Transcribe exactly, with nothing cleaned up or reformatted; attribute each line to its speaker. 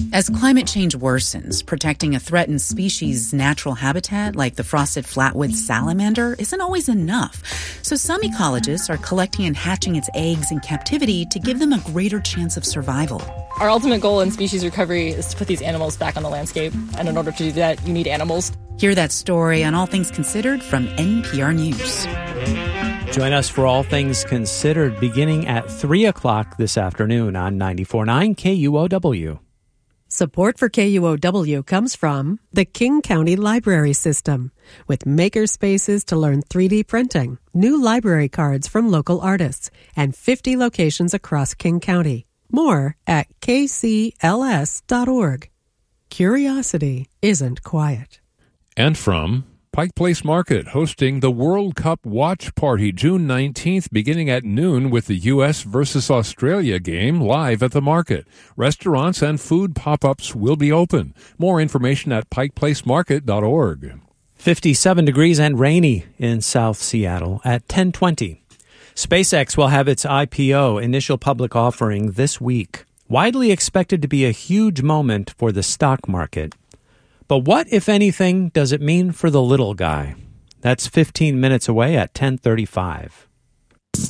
Speaker 1: As climate change worsens, protecting a threatened species' natural habitat like the frosted flatwood salamander isn't always enough. So some ecologists are collecting and hatching its eggs in captivity to give them a greater chance of survival.
Speaker 2: Our ultimate goal in species recovery is to put these animals back on the landscape. And in order to do that, you need animals.
Speaker 1: Hear that story on All Things Considered from N P R News.
Speaker 3: Join us for All Things Considered beginning at three o'clock this afternoon on ninety-four point nine K U O W.
Speaker 4: Support for K U O W comes from the King County Library System, with maker spaces to learn three D printing, new library cards from local artists, and fifty locations across King County. More at k c l s dot org. Curiosity isn't quiet.
Speaker 5: And from Pike Place Market, hosting the World Cup Watch Party June nineteenth, beginning at noon with the U S versus Australia game live at the market. Restaurants and food pop-ups will be open. More information at pike place market dot org.
Speaker 3: fifty-seven degrees and rainy in South Seattle at ten twenty. SpaceX will have its I P O, initial public offering, this week. Widely expected to be a huge moment for the stock market. But what, if anything, does it mean for the little guy? That's fifteen minutes away at ten thirty-five.